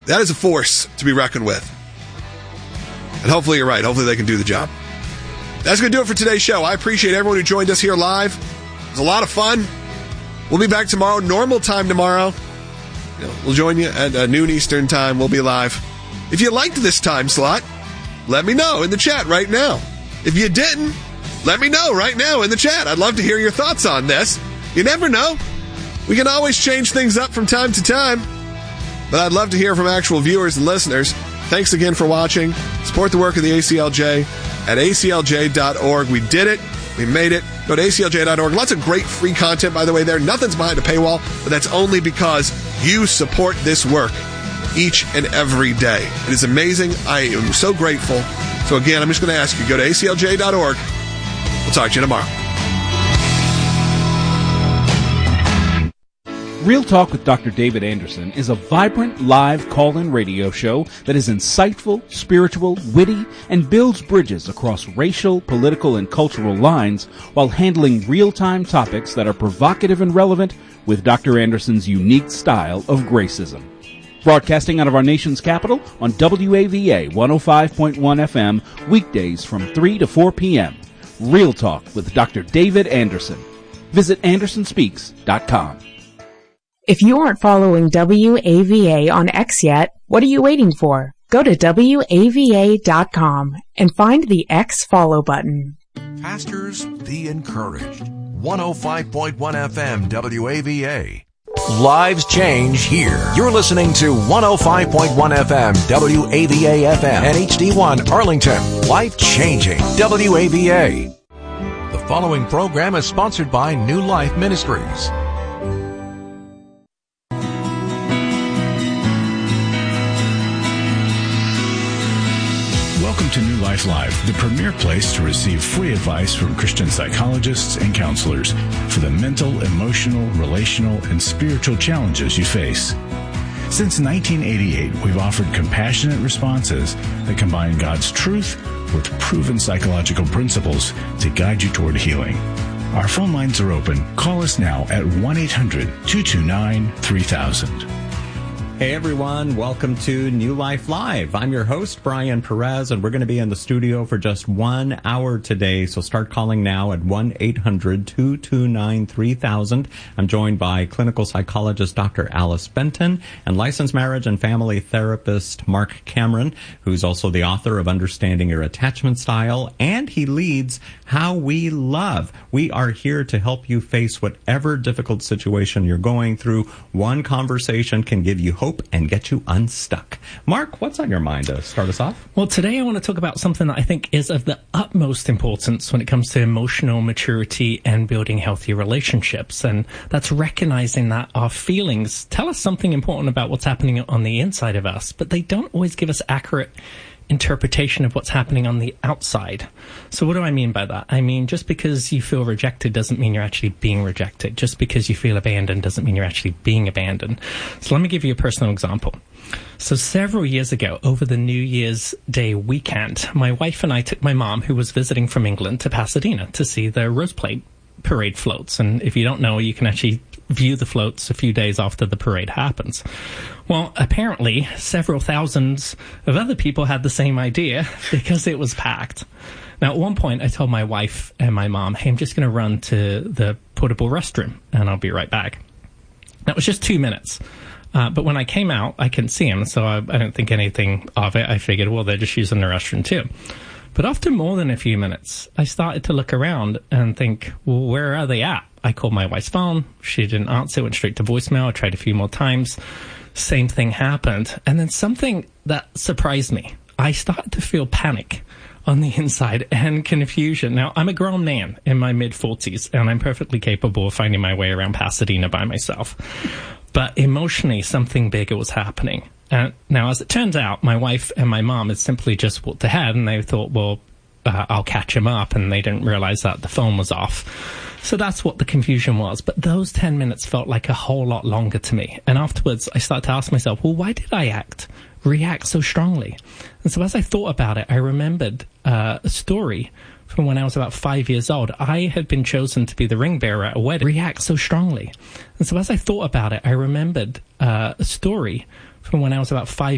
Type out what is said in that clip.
That is a force to be reckoned with. And hopefully you're right. Hopefully they can do the job. That's going to do it for today's show. I appreciate everyone who joined us here live. It was a lot of fun. We'll be back tomorrow, normal time tomorrow. We'll join you at noon Eastern time. We'll be live. If you liked this time slot, let me know in the chat right now. If you didn't, let me know right now in the chat. I'd love to hear your thoughts on this. You never know. We can always change things up from time to time. But I'd love to hear from actual viewers and listeners. Thanks again for watching. Support the work of the ACLJ at aclj.org. We did it. We made it. Go to aclj.org. Lots of great free content, by the way, there. Nothing's behind a paywall, but that's only because you support this work each and every day. It is amazing. I am so grateful. So again, I'm just going to ask you, go to aclj.org. We'll talk to you tomorrow. Real Talk with Dr. David Anderson is a vibrant live call-in radio show that is insightful, spiritual, witty, and builds bridges across racial, political, and cultural lines while handling real-time topics that are provocative and relevant with Dr. Anderson's unique style of gracism. Broadcasting out of our nation's capital on WAVA 105.1 FM weekdays from 3 to 4 p.m. Real Talk with Dr. David Anderson. Visit AndersonSpeaks.com. If you aren't following WAVA on X yet, what are you waiting for? Go to WAVA.com and find the X follow button. Pastors, be encouraged. 105.1 FM WAVA. Lives change here. You're listening to 105.1 FM WAVA FM and HD1 Arlington. Life changing WAVA. The following program is sponsored by New Life Ministries. Welcome to New Life Live, the premier place to receive free advice from Christian psychologists and counselors for the mental, emotional, relational, and spiritual challenges you face. Since 1988, we've offered compassionate responses that combine God's truth with proven psychological principles to guide you toward healing. Our phone lines are open. Call us now at 1-800-229-3000. Hey everyone, welcome to New Life Live. I'm your host, Brian Perez, and we're going to be in the studio for just 1 hour today, so start calling now at 1-800-229-3000. I'm joined by clinical psychologist Dr. Alice Benton and licensed marriage and family therapist Mark Cameron, who's also the author of Understanding Your Attachment Style, and he leads How We Love. We are here to help you face whatever difficult situation you're going through. One conversation can give you hope and get you unstuck. Mark, what's on your mind to start us off? Well, today I want to talk about something that I think is of the utmost importance when it comes to emotional maturity and building healthy relationships. And that's recognizing that our feelings tell us something important about what's happening on the inside of us, but they don't always give us accurate interpretation of what's happening on the outside. So what do I mean by that? I mean, just because you feel rejected doesn't mean you're actually being rejected. Just because you feel abandoned doesn't mean you're actually being abandoned. So let me give you a personal example. So several years ago, over the New Year's Day weekend, my wife and I took my mom, who was visiting from England, to Pasadena to see the Rose Parade floats. And if you don't know, you can actually view the floats a few days after the parade happens. Well, apparently, several thousands of other people had the same idea because it was packed. Now, at one point, I told my wife and my mom, hey, I'm just going to run to the portable restroom, and I'll be right back. That was just 2 minutes. But when I came out, I couldn't see them, so I didn't think anything of it. I figured, well, they're just using the restroom, too. But after more than a few minutes, I started to look around and think, well, where are they at? I called my wife's phone. She didn't answer, went straight to voicemail. I tried a few more times. Same thing happened. And then something that surprised me. I started to feel panic on the inside and confusion. Now, I'm a grown man in my mid-40s, and I'm perfectly capable of finding my way around Pasadena by myself. But emotionally, something bigger was happening. Now, as it turns out, my wife and my mom had simply just walked ahead, and they thought, well, I'll catch him up, and they didn't realize that the phone was off. So that's what the confusion was. But those 10 minutes felt like a whole lot longer to me. And afterwards, I started to ask myself, well, why did I react so strongly? And so as I thought about it, I remembered a story from when I was about 5 years old. I had been chosen to be the ring bearer at a wedding. React so strongly. And so as I thought about it, I remembered a story from when I was about 5